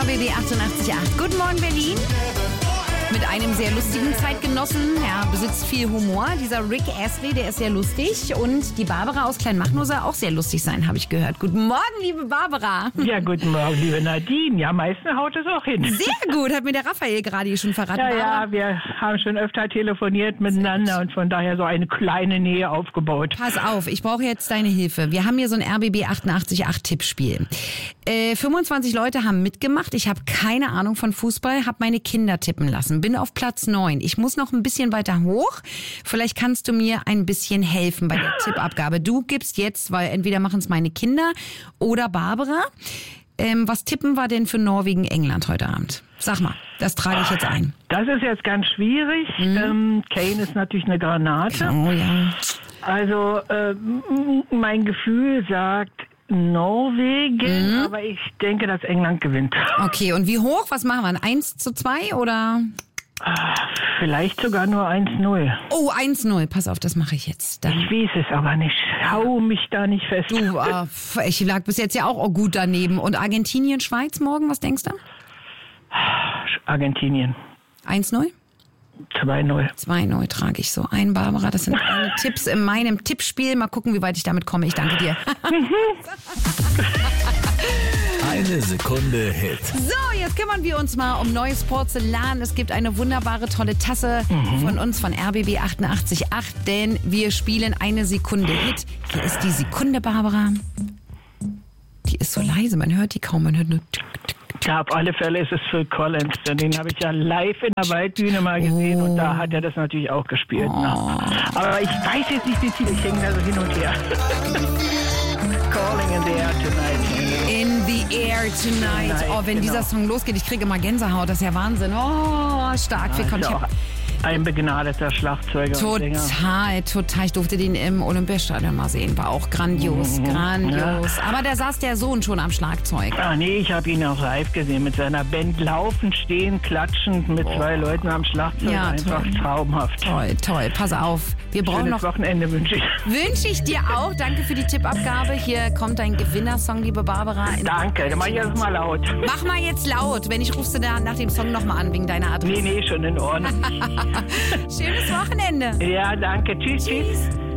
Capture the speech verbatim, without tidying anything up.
B B achtundachtzig Komma acht. Guten Morgen, Berlin. Mit einem sehr lustigen Zeitgenossen. Er besitzt viel Humor. Dieser Rick Astley, der ist sehr lustig. Und die Barbara aus Kleinmachnow soll auch sehr lustig sein, habe ich gehört. Guten Morgen, liebe Barbara. Ja, guten Morgen, liebe Nadine. Ja, meistens haut es auch hin. Sehr gut, hat mir der Raphael gerade hier schon verraten. Ja, ja, wir haben schon öfter telefoniert miteinander und von daher so eine kleine Nähe aufgebaut. Pass auf, ich brauche jetzt deine Hilfe. Wir haben hier so ein R B B achtundachtzig Komma acht Tippspiel. Äh, fünfundzwanzig Leute haben mitgemacht. Ich habe keine Ahnung von Fußball, habe meine Kinder tippen lassen. Bin auf Platz neun. Ich muss noch ein bisschen weiter hoch. Vielleicht kannst du mir ein bisschen helfen bei der Tippabgabe. Du gibst jetzt, weil entweder machen es meine Kinder oder Barbara. Ähm, was tippen wir denn für Norwegen, England heute Abend? Sag mal, das trage ich jetzt ein. Das ist jetzt ganz schwierig. Mhm. Ähm, Kane ist natürlich eine Granate. Oh ja. Also äh, mein Gefühl sagt Norwegen, mhm. aber ich denke, dass England gewinnt. Okay, und wie hoch? Was machen wir? eins zu zwei oder? Vielleicht sogar nur eins null. Oh, eins null. Pass auf, das mache ich jetzt. Dann. Ich weiß es aber nicht. Hau mich da nicht fest. Du, äh, ich lag bis jetzt ja auch gut daneben. Und Argentinien, Schweiz morgen, was denkst du? Argentinien. eins null? zwei null. zwei null trage ich so ein, Barbara. Das sind meine Tipps in meinem Tippspiel. Mal gucken, wie weit ich damit komme. Ich danke dir. Eine Sekunde Hit. So, jetzt kümmern wir uns mal um neues Porzellan. Es gibt eine wunderbare, tolle Tasse mhm. von uns, von R B B achtundachtzig Komma acht, denn wir spielen eine Sekunde Hit. Hier ist die Sekunde, Barbara. Die ist so leise, man hört die kaum, man hört nur tick, tick. Ja, auf alle Fälle ist es Phil Collins, denn den habe ich ja live in der Waldbühne mal gesehen oh. und da hat er das natürlich auch gespielt. Oh. Aber ich weiß jetzt nicht, wie viel, ich hänge da so hin und her. Calling in the air tonight. In the air tonight. tonight oh, wenn genau. dieser Song losgeht, ich kriege immer Gänsehaut, das ist ja Wahnsinn. Oh, stark. Ja, ich hab ein begnadeter Schlagzeuger. Total, total. Ich durfte den im Olympiastadion mal sehen. War auch grandios, mhm. grandios. Ja. Aber da saß der Sohn schon am Schlagzeug. Ah, nee, ich habe ihn auch live gesehen. Mit seiner Band laufen, stehen, klatschend, mit oh. zwei Leuten am Schlagzeug. Ja, einfach toll. Traumhaft. Toll, toll. Pass auf. Wir brauchen Schönes noch. Wochenende wünsche ich. Wünsche ich dir auch. Danke für die Tippabgabe. Hier kommt dein Gewinnersong, liebe Barbara. Danke, dann mach ich jetzt mal laut. Mach mal jetzt laut. Wenn ich rufst du da nach dem Song nochmal an, wegen deiner Adresse. Nee, nee, schon in Ordnung. Schönes Wochenende. Ja, danke. Tschüss, tschüss.